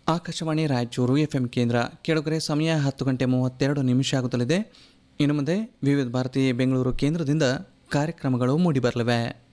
Akashvani Raichur FM ಕೇಂದ್ರ. ಕೆಳಗರೆ ಸಮಯ 10:32 ಆಗುತ್ತಲಿದೆ. ಇನ್ನು ಮುಂದೆ ವಿವಿಧ ಭಾರತಿ ಬೆಂಗಳೂರು ಕೇಂದ್ರದಿಂದ ಕಾರ್ಯಕ್ರಮಗಳು ಮೂಡಿಬರಲಿವೆ.